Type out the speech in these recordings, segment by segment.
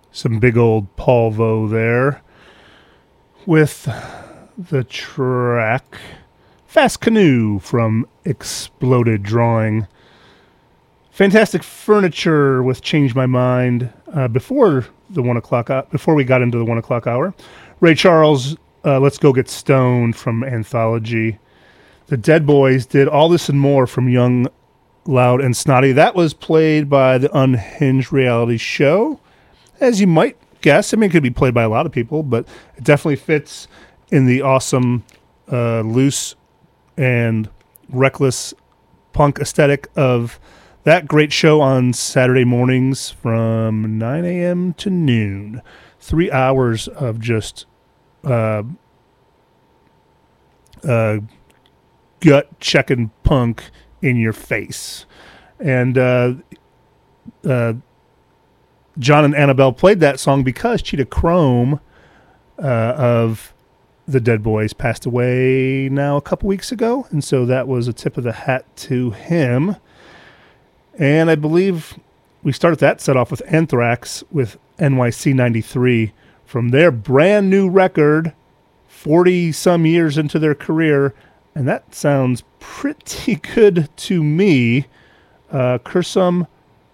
Some big old Polvo there with the track Fast Canoe from Exploded Drawing. Fantastic Furniture with Change My Mind before we got into the 1 o'clock hour. Ray Charles, Let's Go Get Stoned from Anthology. The Dead Boys did All This and More from Young, Loud, and Snotty. That was played by the Unhinged reality show. As you might guess, I mean, it could be played by a lot of people, but it definitely fits in the awesome, loose, and reckless punk aesthetic of that great show on Saturday mornings from 9 a.m. to noon. 3 hours of just gut-checking punk in your face. And John and Annabelle played that song because Cheetah Chrome of the Dead Boys passed away now a couple weeks ago, and so that was a tip of the hat to him. And I believe we started that set off with Anthrax with NYC 93 from their brand new record, 40-some years into their career, and that sounds pretty good to me. Cursum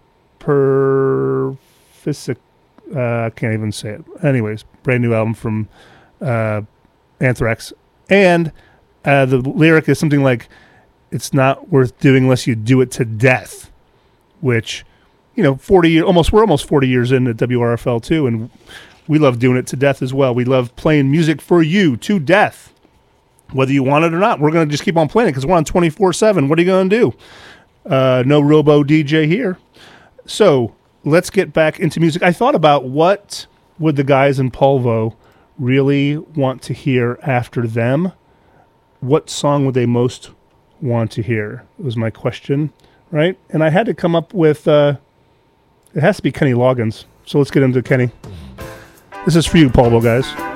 Perfic, I can't even say it. Anyways, brand new album from Anthrax. And the lyric is something like, it's not worth doing unless you do it to death, which, you know, we're almost 40 years in at WRFL too, and we love doing it to death as well. We love playing music for you to death. Whether you want it or not, we're going to just keep on playing it because we're on 24/7. What are you going to do? No robo DJ here. So let's get back into music. I thought about what would the guys in Polvo really want to hear after them. What song would they most want to hear? Was my question, right? And I had to come up with, it has to be Kenny Loggins. So let's get into Kenny. This is for you, Polvo guys.